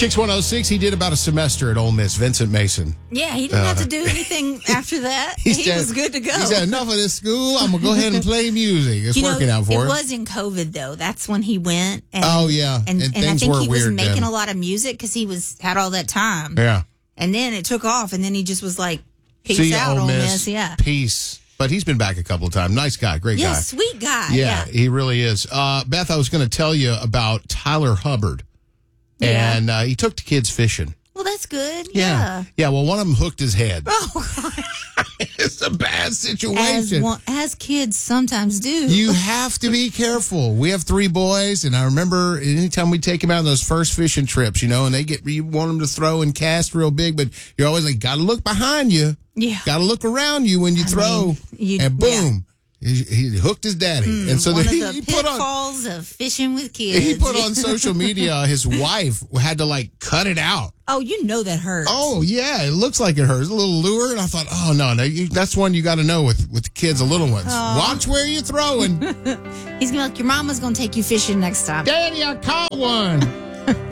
Kicks 106, he did about a semester at Ole Miss, Vincent Mason. Yeah, he didn't have to do anything after that. He was good to go. He said, enough of this school. I'm going to go ahead and play music. It's working out for him. It was in COVID, though. That's when he went. And, oh, yeah. And things I think were he was weird making then. a lot of music because he had all that time. Yeah. And then it took off, and then he just was like, peace See out, Ole Ole Miss. Miss. Yeah. Peace. But he's been back a couple of times. Nice guy. Great guy. Yeah, sweet guy. Yeah, he really is. Beth, I was going to tell you about Tyler Hubbard. Yeah. And he took the kids fishing. Well, that's good. Yeah. Yeah, well, one of them hooked his head. Oh, God. It's a bad situation. As kids sometimes do. You have to be careful. We have 3 boys, and I remember anytime we take them out on those first fishing trips, and you want them to throw and cast real big, but you're always like, got to look behind you. Yeah. Got to look around you when you throw. And boom. He hooked his daddy. And so one then of the he put on pitfalls of fishing with kids. He put on social media, his wife had to cut it out. Oh, you know that hurts. Oh, yeah, it looks like it hurts. A little lure, and I thought, oh, no, that's one you got to know with the kids, the little ones. Watch where you're throwing. He's going to be like, your mama's going to take you fishing next time. Daddy, I caught one.